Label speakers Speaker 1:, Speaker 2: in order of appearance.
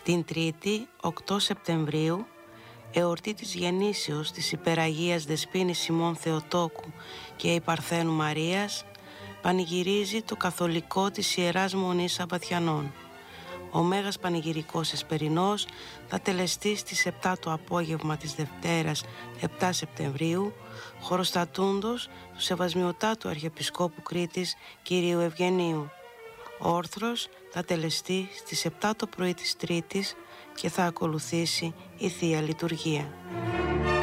Speaker 1: Την Τρίτη, 8 Σεπτεμβρίου, εορτή της γεννήσεως της Υπεραγίας Δεσποίνης Σιμών Θεοτόκου και η Παρθένου Μαρίας, πανηγυρίζει το καθολικό της Ιεράς Μονής Σαββατιανών. Ο Μέγας Πανηγυρικός Εσπερινός θα τελεστεί στις 7 το απόγευμα της Δευτέρας 7 Σεπτεμβρίου, χωροστατούντος του Σεβασμιωτάτου Αρχιεπισκόπου Κρήτης Κυρίου Ευγενίου. Ο όρθρος θα τελεστεί στις 7 το πρωί της Τρίτης και θα ακολουθήσει η Θεία Λειτουργία.